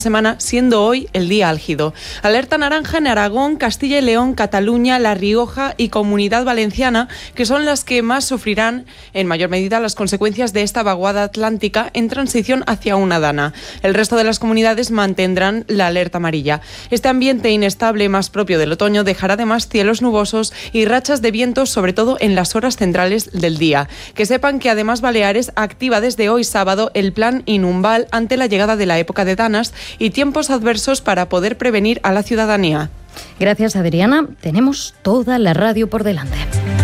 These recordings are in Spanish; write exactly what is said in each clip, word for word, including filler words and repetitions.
semana, siendo hoy el día álgido. Alerta naranja en Aragón, Castilla y León, Cataluña, La Rioja y Comunidad Valenciana, que son las que más sufrirán en mayor medida las consecuencias de esta vaguada atlántica en transición hacia una dana. El resto de las comunidades mantendrán la alerta amarilla. Este ambiente inestable más propio del otoño dejará además cielos nubosos y rachas de vientos, sobre todo en las horas centrales del día. Que sepan que además Baleares activa desde hoy sábado el plan Inumbal ante la llegada de la época de danas y tiempos adversos para poder prevenir a la ciudadanía. Gracias, Adriana. Tenemos toda la radio por delante.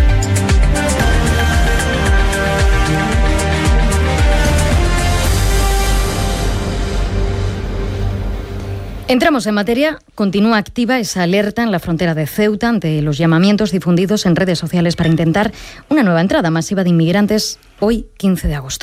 Entramos en materia. Continúa activa esa alerta en la frontera de Ceuta ante los llamamientos difundidos en redes sociales para intentar una nueva entrada masiva de inmigrantes hoy, quince de agosto.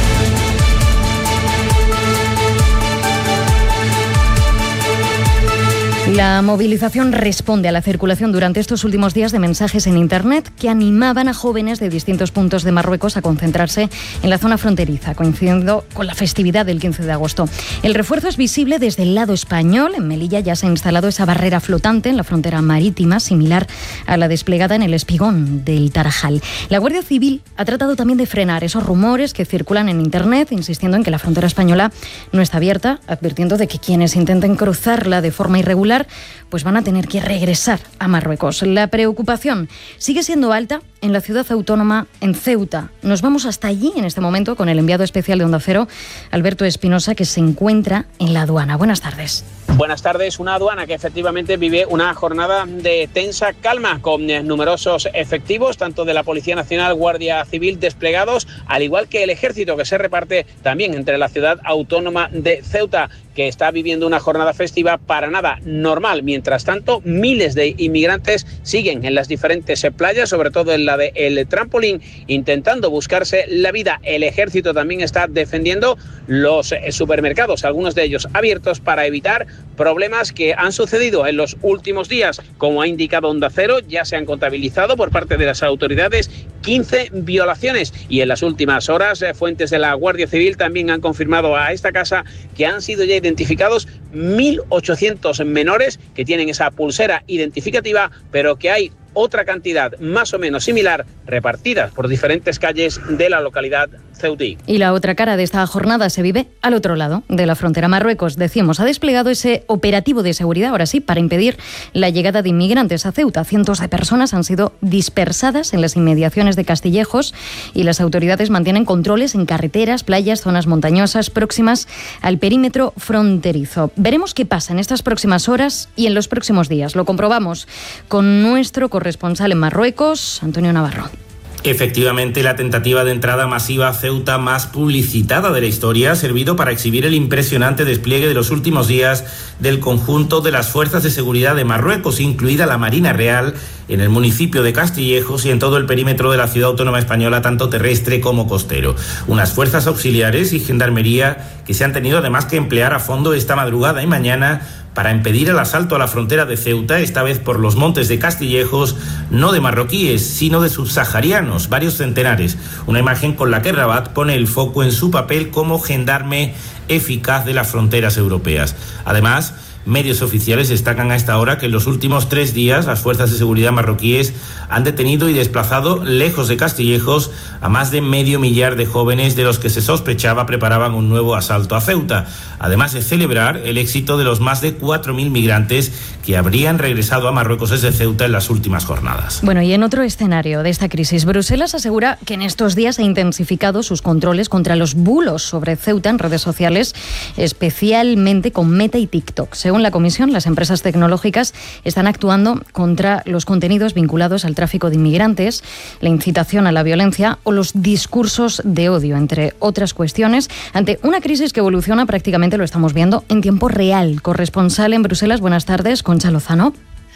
La movilización responde a la circulación durante estos últimos días de mensajes en Internet que animaban a jóvenes de distintos puntos de Marruecos a concentrarse en la zona fronteriza, coincidiendo con la festividad del quince de agosto. El refuerzo es visible desde el lado español. En Melilla ya se ha instalado esa barrera flotante en la frontera marítima, similar a la desplegada en el espigón del Tarajal. La Guardia Civil ha tratado también de frenar esos rumores que circulan en Internet, insistiendo en que la frontera española no está abierta, advirtiendo de que quienes intenten cruzarla de forma irregular pues van a tener que regresar a Marruecos. La preocupación sigue siendo alta en la ciudad autónoma, en Ceuta. Nos vamos hasta allí en este momento con el enviado especial de Onda Cero, Alberto Espinosa, que se encuentra en la aduana. Buenas tardes. Buenas tardes. Una aduana que efectivamente vive una jornada de tensa calma, con numerosos efectivos, tanto de la Policía Nacional, Guardia Civil desplegados, al igual que el Ejército, que se reparte también entre la ciudad autónoma de Ceuta, que está viviendo una jornada festiva para nada normal. Mientras tanto, miles de inmigrantes siguen en las diferentes playas, sobre todo en la de El Trampolín, intentando buscarse la vida. El Ejército también está defendiendo los supermercados, algunos de ellos abiertos, para evitar problemas que han sucedido en los últimos días. Como ha indicado Onda Cero, ya se han contabilizado por parte de las autoridades quince violaciones y en las últimas horas fuentes de la Guardia Civil también han confirmado a esta casa que han sido ya identificados mil ochocientos menores que tienen esa pulsera identificativa, pero que hay otra cantidad más o menos similar repartidas por diferentes calles de la localidad ceutí. Y la otra cara de esta jornada se vive al otro lado de la frontera. Marruecos, decimos, ha desplegado ese operativo de seguridad, ahora sí, para impedir la llegada de inmigrantes a Ceuta. Cientos de personas han sido dispersadas en las inmediaciones de Castillejos y las autoridades mantienen controles en carreteras, playas, zonas montañosas próximas al perímetro fronterizo. Veremos qué pasa en estas próximas horas y en los próximos días. Lo comprobamos con nuestro corresponsal en Marruecos, Antonio Navarro. Efectivamente, la tentativa de entrada masiva a Ceuta más publicitada de la historia ha servido para exhibir el impresionante despliegue de los últimos días del conjunto de las fuerzas de seguridad de Marruecos, incluida la Marina Real, en el municipio de Castillejos y en todo el perímetro de la ciudad autónoma española, tanto terrestre como costero. Unas fuerzas auxiliares y gendarmería que se han tenido además que emplear a fondo esta madrugada y mañana para impedir el asalto a la frontera de Ceuta, esta vez por los montes de Castillejos, no de marroquíes, sino de subsaharianos, varios centenares. Una imagen con la que Rabat pone el foco en su papel como gendarme eficaz de las fronteras europeas. Además, medios oficiales destacan a esta hora que en los últimos tres días las fuerzas de seguridad marroquíes han detenido y desplazado lejos de Castillejos a más de medio millar de jóvenes de los que se sospechaba preparaban un nuevo asalto a Ceuta, además de celebrar el éxito de los más de cuatro mil migrantes que habrían regresado a Marruecos desde Ceuta en las últimas jornadas. Bueno, y en otro escenario de esta crisis, Bruselas asegura que en estos días ha intensificado sus controles contra los bulos sobre Ceuta en redes sociales, especialmente con Meta y TikTok. Según la Comisión, las empresas tecnológicas están actuando contra los contenidos vinculados al tráfico de inmigrantes, la incitación a la violencia o los discursos de odio, entre otras cuestiones, ante una crisis que evoluciona prácticamente, lo estamos viendo, en tiempo real. Corresponsal en Bruselas, buenas tardes, Concha Lozano.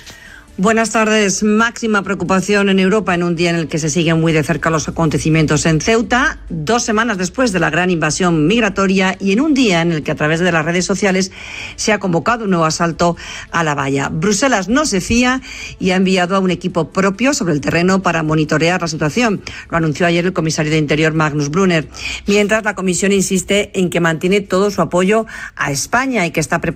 Buenas tardes. Máxima preocupación en Europa en un día en el que se siguen muy de cerca los acontecimientos en Ceuta, dos semanas después de la gran invasión migratoria y en un día en el que a través de las redes sociales se ha convocado un nuevo asalto a la valla. Bruselas no se fía y ha enviado a un equipo propio sobre el terreno para monitorear la situación. Lo anunció ayer el comisario de Interior, Magnus Brunner. Mientras, la Comisión insiste en que mantiene todo su apoyo a España y que está preparada